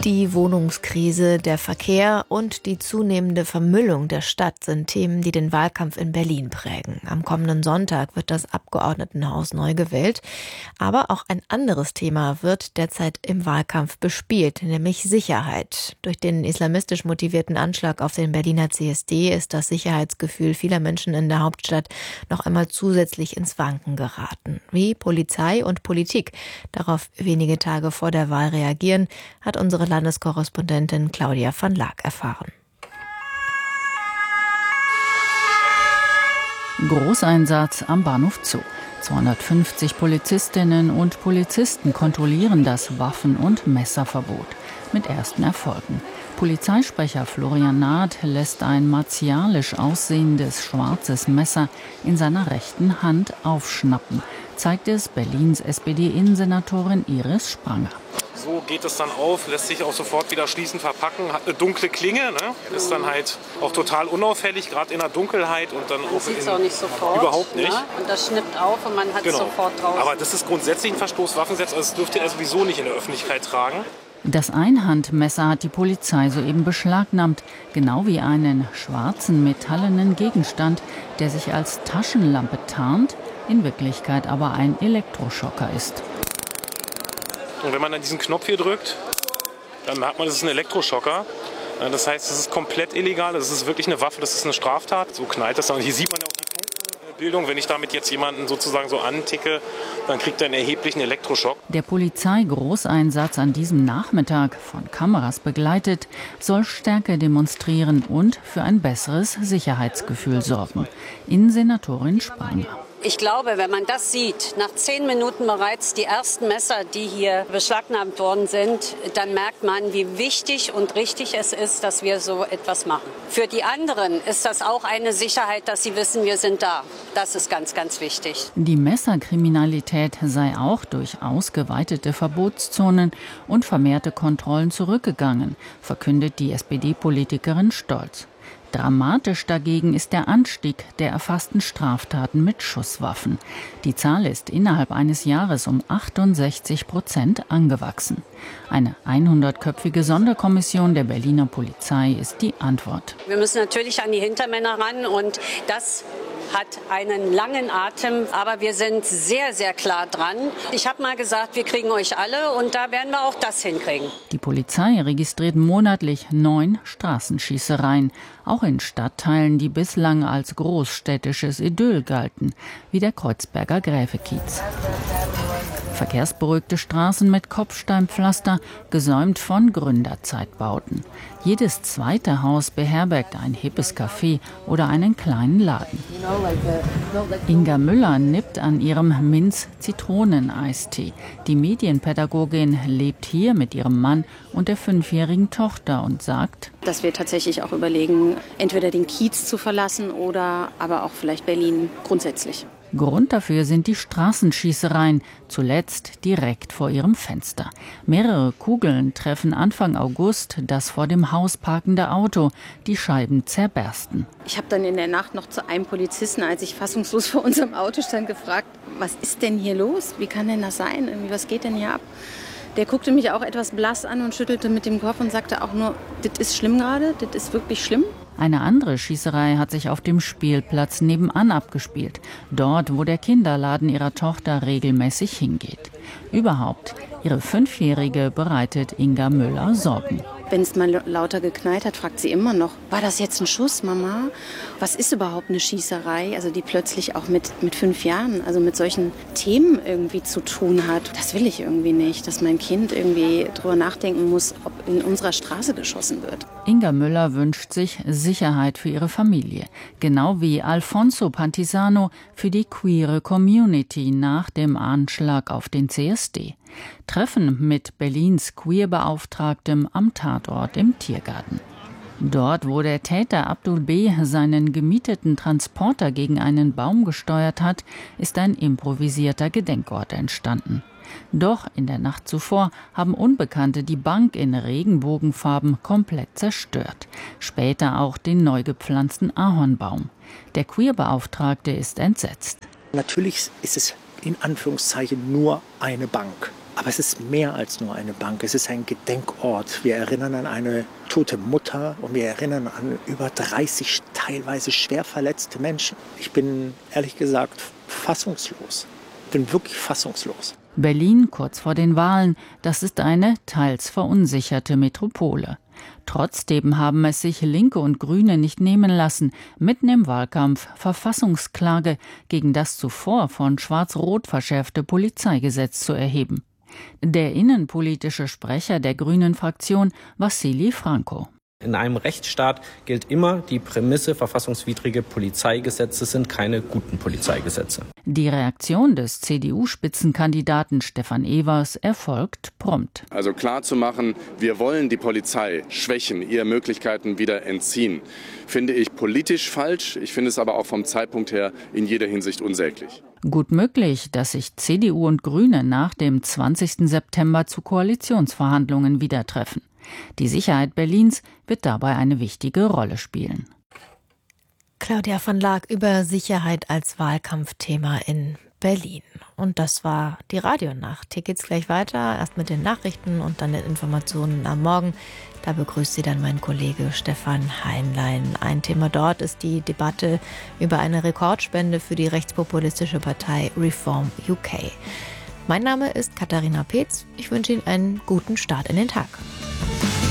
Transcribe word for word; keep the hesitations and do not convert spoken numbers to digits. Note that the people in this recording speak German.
Die Wohnungskrise, der Verkehr und die zunehmende Vermüllung der Stadt sind Themen, die den Wahlkampf in Berlin prägen. Am kommenden Sonntag wird das Abgeordnetenhaus neu gewählt. Aber auch ein anderes Thema wird derzeit im Wahlkampf bespielt, nämlich Sicherheit. Durch den islamistisch motivierten Anschlag auf den Berliner C S D ist das Sicherheitsgefühl vieler Menschen in der Hauptstadt noch einmal zusätzlich ins Wanken geraten. Wie Polizei und Politik darauf wenige Tage vor der Wahl reagieren, hat unsere Landeskorrespondentin Claudia van Laak erfahren. Großeinsatz am Bahnhof Zoo. zweihundertfünfzig Polizistinnen und Polizisten kontrollieren das Waffen- und Messerverbot. Mit ersten Erfolgen. Polizeisprecher Florian Naht lässt ein martialisch aussehendes schwarzes Messer in seiner rechten Hand aufschnappen, zeigt es Berlins S P D-Innensenatorin Iris Spranger. So geht es dann auf, lässt sich auch sofort wieder schließend verpacken, hat eine dunkle Klinge, ne? Ist dann halt auch total unauffällig, gerade in der Dunkelheit und dann man auch sieht's in, auch nicht sofort, überhaupt nicht. Ne? Und das schnippt auf und man hat es genau. sofort draußen. Aber das ist grundsätzlich ein Verstoß Waffengesetz, also das dürfte er sowieso nicht in der Öffentlichkeit tragen. Das Einhandmesser hat die Polizei soeben beschlagnahmt, genau wie einen schwarzen metallenen Gegenstand, der sich als Taschenlampe tarnt, in Wirklichkeit aber ein Elektroschocker ist. Und wenn man dann diesen Knopf hier drückt, dann merkt man, das ist ein Elektroschocker. Das heißt, es ist komplett illegal, das ist wirklich eine Waffe, das ist eine Straftat. So knallt das. Und hier sieht man ja auch die Punktbildung. Wenn ich damit jetzt jemanden sozusagen so anticke, dann kriegt er einen erheblichen Elektroschock. Der Polizeigroßeinsatz an diesem Nachmittag, von Kameras begleitet, soll Stärke demonstrieren und für ein besseres Sicherheitsgefühl sorgen. Innensenatorin Spranger. Ich glaube, wenn man das sieht, nach zehn Minuten bereits die ersten Messer, die hier beschlagnahmt worden sind, dann merkt man, wie wichtig und richtig es ist, dass wir so etwas machen. Für die anderen ist das auch eine Sicherheit, dass sie wissen, wir sind da. Das ist ganz, ganz wichtig. Die Messerkriminalität sei auch durch ausgeweitete Verbotszonen und vermehrte Kontrollen zurückgegangen, verkündet die S P D-Politikerin stolz. Dramatisch dagegen ist der Anstieg der erfassten Straftaten mit Schusswaffen. Die Zahl ist innerhalb eines Jahres um achtundsechzig Prozent angewachsen. Eine hundertköpfige Sonderkommission der Berliner Polizei ist die Antwort. Wir müssen natürlich an die Hintermänner ran und das hat einen langen Atem, aber wir sind sehr, sehr klar dran. Ich habe mal gesagt, wir kriegen euch alle und da werden wir auch das hinkriegen. Die Polizei registriert monatlich neun Straßenschießereien, auch in Stadtteilen, die bislang als großstädtisches Idyll galten, wie der Kreuzberger Gräfekiez. Verkehrsberuhigte Straßen mit Kopfsteinpflaster, gesäumt von Gründerzeitbauten. Jedes zweite Haus beherbergt ein hippes Café oder einen kleinen Laden. Inga Müller nippt an ihrem Minz-Zitronen-Eistee. Die Medienpädagogin lebt hier mit ihrem Mann und der fünfjährigen Tochter und sagt, dass wir tatsächlich auch überlegen, entweder den Kiez zu verlassen oder aber auch vielleicht Berlin grundsätzlich. Grund dafür sind die Straßenschießereien, zuletzt direkt vor ihrem Fenster. Mehrere Kugeln treffen Anfang August das vor dem Haus parkende Auto. Die Scheiben zerbersten. Ich habe dann in der Nacht noch zu einem Polizisten, als ich fassungslos vor unserem Auto stand, gefragt, was ist denn hier los? Wie kann denn das sein? Irgendwie, was geht denn hier ab? Der guckte mich auch etwas blass an und schüttelte mit dem Kopf und sagte auch nur, das ist schlimm gerade, das ist wirklich schlimm. Eine andere Schießerei hat sich auf dem Spielplatz nebenan abgespielt, dort, wo der Kinderladen ihrer Tochter regelmäßig hingeht. Überhaupt, ihre Fünfjährige bereitet Inga Müller Sorgen. Wenn es mal lauter geknallt hat, fragt sie immer noch, war das jetzt ein Schuss, Mama? Was ist überhaupt eine Schießerei? Also die plötzlich auch mit, mit fünf Jahren, also mit solchen Themen irgendwie zu tun hat. Das will ich irgendwie nicht, dass mein Kind irgendwie drüber nachdenken muss, ob in unserer Straße geschossen wird. Inga Müller wünscht sich Sicherheit für ihre Familie, genau wie Alfonso Pantisano für die queere Community nach dem Anschlag auf den C S D. Treffen mit Berlins Queerbeauftragtem am Tatort im Tiergarten. Dort, wo der Täter Abdul B. seinen gemieteten Transporter gegen einen Baum gesteuert hat, ist ein improvisierter Gedenkort entstanden. Doch in der Nacht zuvor haben Unbekannte die Bank in Regenbogenfarben komplett zerstört. Später auch den neu gepflanzten Ahornbaum. Der Queerbeauftragte ist entsetzt. Natürlich ist es in Anführungszeichen nur eine Bank. Aber es ist mehr als nur eine Bank. Es ist ein Gedenkort. Wir erinnern an eine tote Mutter und wir erinnern an über dreißig teilweise schwer verletzte Menschen. Ich bin ehrlich gesagt fassungslos. Ich bin wirklich fassungslos. Berlin kurz vor den Wahlen, das ist eine teils verunsicherte Metropole. Trotzdem haben es sich Linke und Grüne nicht nehmen lassen, mitten im Wahlkampf Verfassungsklage gegen das zuvor von Schwarz-Rot verschärfte Polizeigesetz zu erheben. Der innenpolitische Sprecher der Grünen-Fraktion, Wassili Franco. In einem Rechtsstaat gilt immer die Prämisse, verfassungswidrige Polizeigesetze sind keine guten Polizeigesetze. Die Reaktion des C D U-Spitzenkandidaten Stefan Evers erfolgt prompt. Also klar zu machen, wir wollen die Polizei schwächen, ihr Möglichkeiten wieder entziehen, finde ich politisch falsch. Ich finde es aber auch vom Zeitpunkt her in jeder Hinsicht unsäglich. Gut möglich, dass sich C D U und Grüne nach dem zwanzigsten September zu Koalitionsverhandlungen wieder treffen. Die Sicherheit Berlins wird dabei eine wichtige Rolle spielen. Claudia von Laak über Sicherheit als Wahlkampfthema in Berlin. Und das war die Radionacht. Hier geht's gleich weiter, erst mit den Nachrichten und dann den Informationen am Morgen. Da begrüßt Sie dann mein Kollege Stefan Heinlein. Ein Thema dort ist die Debatte über eine Rekordspende für die rechtspopulistische Partei Reform U K. Mein Name ist Katharina Peetz. Ich wünsche Ihnen einen guten Start in den Tag.